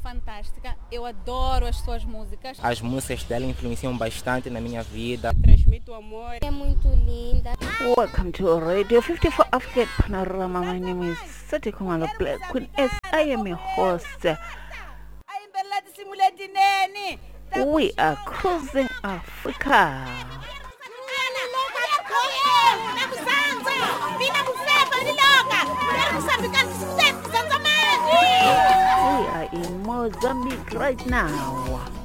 fantástica. Eu adoro as suas músicas. As músicas dela influenciam bastante na minha vida. Transmite o amor. É muito linda. Welcome to Radio 54 African Panorama. My name is Sati Kumalo Black Queen as I am a host. We are cruising Africa. We are in Mozambique right now.